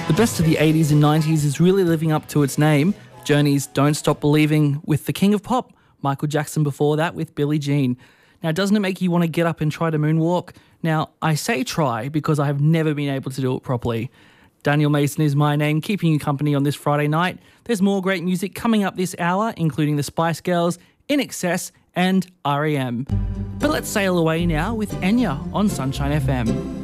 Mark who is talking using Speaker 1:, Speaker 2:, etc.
Speaker 1: The best of the 80s and 90s is really living up to its name. Journey's Don't Stop Believing with the king of pop, Michael Jackson before that with Billie Jean. Now, doesn't it make you want to get up and try to moonwalk? Now, I say try because I have never been able to do it properly. Daniel Mason is my name, keeping you company on this Friday night. There's more great music coming up this hour, including the Spice Girls, In Excess and R.E.M. But let's sail away now with Enya on Sunshine FM.